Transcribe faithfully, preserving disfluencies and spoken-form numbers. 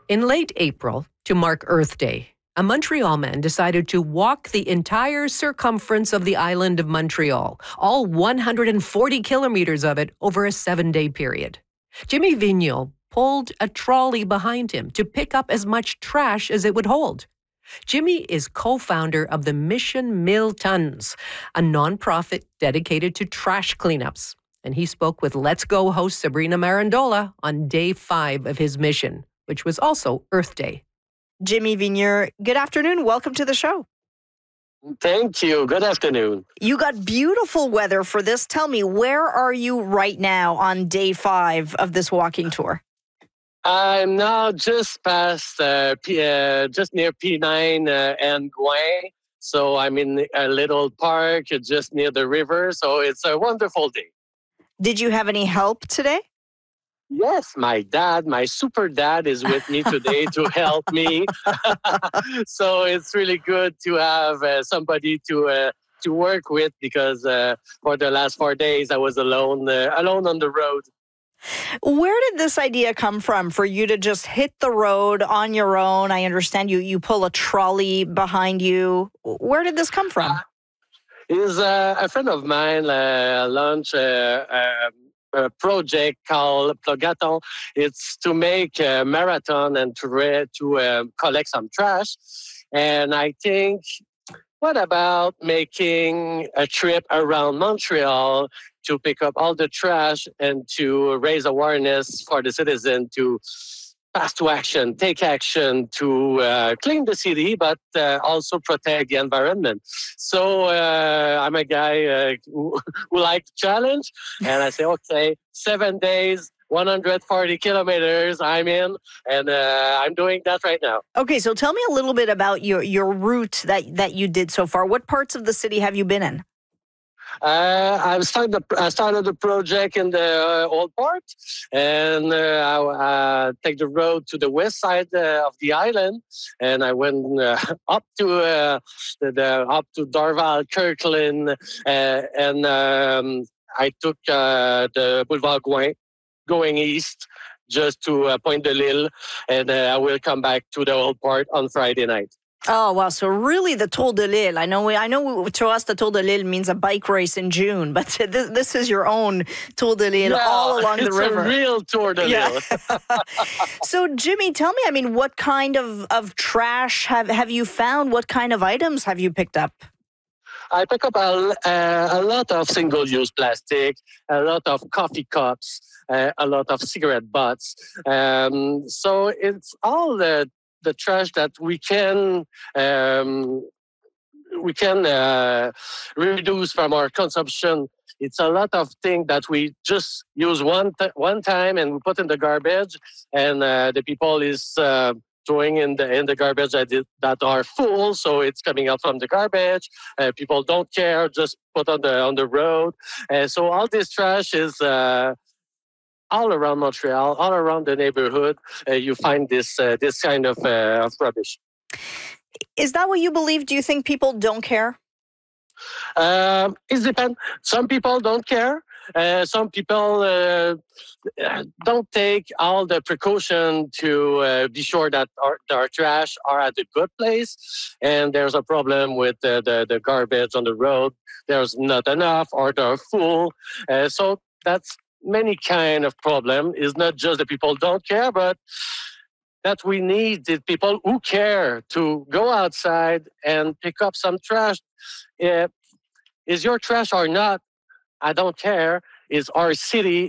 In late April, to mark Earth Day, a Montreal man decided to walk the entire circumference of the island of Montreal, all one hundred forty kilometers of it, over a seven-day period. Jimmy Vigneault pulled a trolley behind him to pick up as much trash as it would hold. Jimmy is co-founder of the Mission Mille Tonnes, a nonprofit dedicated to trash cleanups. And he spoke with Let's Go host Sabrina Marandola on day five of his mission, which was also Earth Day. Jimmy Vigneault, good afternoon. Welcome to the show. Thank you. Good afternoon. You got beautiful weather for this. Tell me, where are you right now on day five of this walking tour? I'm now just past, uh, P, uh, just near P nine uh, and Gouin. So I'm in a little park just near the river. So it's a wonderful day. Did you have any help today? Yes, my dad, my super dad is with me today to help me. So it's really good to have uh, somebody to uh, to work with because uh, for the last four days I was alone, uh, alone on the road. Where did this idea come from for you to just hit the road on your own? I understand you you pull a trolley behind you. Where did this come from? Uh, is uh, a friend of mine uh, launched uh, uh, a project called Plugathon. It's to make a marathon and to re- to uh, collect some trash. And I think, what about making a trip around Montreal to pick up all the trash and to raise awareness for the citizen to pass to action, take action to uh, clean the city, but uh, also protect the environment. So uh, I'm a guy uh, who, who likes challenge, and I say, okay, seven days, one hundred forty kilometers, I'm in, and uh, I'm doing that right now. Okay, so tell me a little bit about your, your route that, that you did so far. What parts of the city have you been in? Uh, I started the I started the project in the uh, old part, and uh, I uh, take the road to the west side uh, of the island, and I went uh, up to uh, the, the up to Dorval, Kirkland, uh, and um, I took uh, the Boulevard Gouin, going east, just to uh, Pointe de l'Île, and uh, I will come back to the old part on Friday night. Oh, wow. So really the Tour de l'Île. I know we, I know we, to us the Tour de l'Île means a bike race in June, but this, this is your own Tour de l'Île, yeah, all along the river. It's a real Tour de l'Île. Yeah. So, Jimmy, tell me, I mean, what kind of, of trash have, have you found? What kind of items have you picked up? I pick up a, uh, a lot of single-use plastic, a lot of coffee cups, uh, a lot of cigarette butts. Um, so it's all the the trash that we can um, we can uh, reduce from our consumption. It's a lot of things that we just use one t- one time and we put in the garbage, and uh, the people is uh, throwing in the in the garbage that is, that are full, so it's coming out from the garbage. Uh, people don't care, just put on the on the road. Uh, so all this trash is. Uh, All around Montreal, all around the neighborhood, uh, you find this uh, this kind of, uh, of rubbish. Is that what you believe? Do you think people don't care? Um, it depends. Some people don't care. Uh, some people uh, don't take all the precaution to uh, be sure that our, our trash are at a good place. And there's a problem with the, the, the garbage on the road. There's not enough, or they're full. Uh, so that's many kind of problem. Is not just the people don't care, but that we need the people who care to go outside and pick up some trash. Uh, is your trash or not? I don't care. Is our city